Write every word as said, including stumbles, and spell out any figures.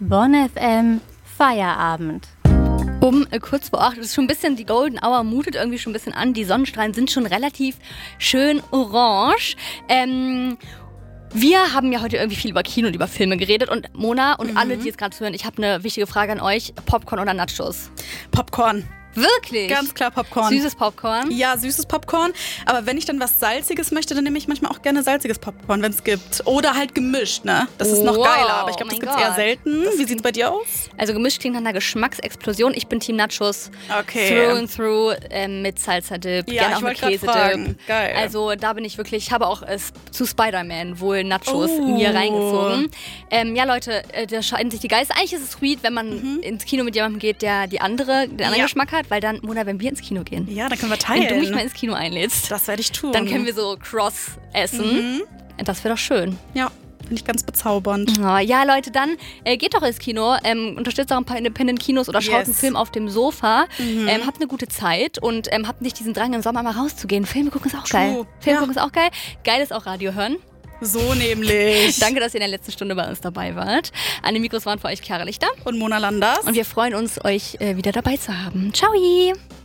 Bonn F M Feierabend. Um äh, kurz vor acht, es ist schon ein bisschen, die Golden Hour mutet irgendwie schon ein bisschen an. Die Sonnenstrahlen sind schon relativ schön orange. Ähm, wir haben ja heute irgendwie viel über Kino und über Filme geredet. Und Mona und mhm. alle, die jetzt gerade zuhören, ich habe eine wichtige Frage an euch. Popcorn oder Nachos? Popcorn. Wirklich? Ganz klar Popcorn. Süßes Popcorn? Ja, süßes Popcorn. Aber wenn ich dann was Salziges möchte, dann nehme ich manchmal auch gerne salziges Popcorn, wenn es gibt. Oder halt gemischt, ne? Das ist noch wow. geiler. Aber ich glaube, oh das gibt's eher selten. Das Wie sieht's bei dir aus? Also gemischt klingt nach einer Geschmacksexplosion. Ich bin Team Nachos. Okay. Through and through ähm, mit Salsa-Dip. Ja, gerne auch mit Käsedip. Geil. Also da bin ich wirklich, ich habe auch äh, zu Spider-Man wohl Nachos oh. mir reingezogen. Ähm, ja, Leute, äh, da scheiden sich die Geister. Eigentlich ist es sweet, wenn man mhm. ins Kino mit jemandem geht, der die andere, den anderen ja. Geschmack hat. Weil dann, Mona, wenn wir ins Kino gehen. Ja, dann können wir teilen. Wenn du mich mal ins Kino einlädst. Das werde ich tun. Dann können wir so cross essen. Mhm. Das wäre doch schön. Ja, finde ich ganz bezaubernd. Oh, ja, Leute, dann äh, geht doch ins Kino. Ähm, unterstützt auch ein paar Independent-Kinos oder schaut yes. einen Film auf dem Sofa. Mhm. Ähm, habt eine gute Zeit und ähm, habt nicht diesen Drang, im Sommer mal rauszugehen. Filme gucken ist auch True. geil. Filme ja. gucken ist auch geil. Geil ist auch Radio hören. So nämlich. Danke, dass ihr in der letzten Stunde bei uns dabei wart. An den Mikros waren für euch Chiara Lichter und Mona Landers. Und wir freuen uns, euch äh, wieder dabei zu haben. Ciao!